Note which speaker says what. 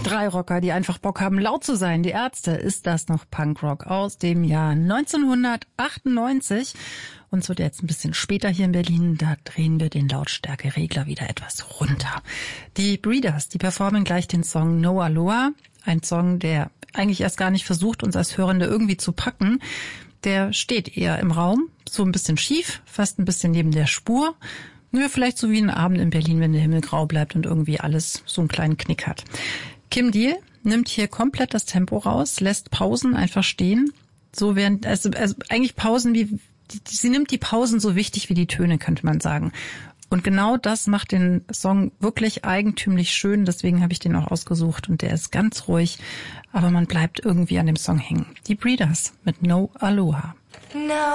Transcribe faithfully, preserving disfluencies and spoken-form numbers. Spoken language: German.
Speaker 1: Drei Rocker, die einfach Bock haben, laut zu sein. Die Ärzte, ist das noch Punkrock aus dem Jahr neunzehnhundertachtundneunzig. Uns wird jetzt ein bisschen später hier in Berlin, da drehen wir den Lautstärkeregler wieder etwas runter. Die Breeders, die performen gleich den Song No Aloha, ein Song, der eigentlich erst gar nicht versucht, uns als Hörende irgendwie zu packen. Der steht eher im Raum, so ein bisschen schief, fast ein bisschen neben der Spur. Ja, vielleicht so wie ein Abend in Berlin, wenn der Himmel grau bleibt und irgendwie alles so einen kleinen Knick hat. Kim Deal nimmt hier komplett das Tempo raus, lässt Pausen einfach stehen. So während, also, also eigentlich Pausen wie, die, sie nimmt die Pausen so wichtig wie die Töne, könnte man sagen. Und genau das macht den Song wirklich eigentümlich schön, deswegen habe ich den auch ausgesucht und der ist ganz ruhig, aber man bleibt irgendwie an dem Song hängen. Die Breeders mit No Aloha.
Speaker 2: No.